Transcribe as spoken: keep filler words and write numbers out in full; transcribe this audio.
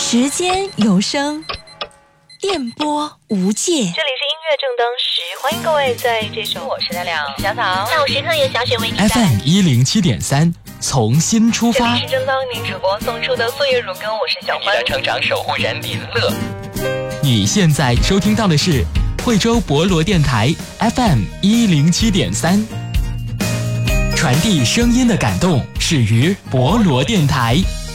时间有声，电波无界。这里是音乐正当时，欢迎各位在这首我是大亮小草下午时刻由小雪为你带来 F M 一零七点三，从新出发。 这里是正当您主播送出的岁月如歌，我是小欢， 成长守护人林乐。 你现在收听到的是惠州博罗电台 F M 一零七点三，传递声音的感动始于博罗电台。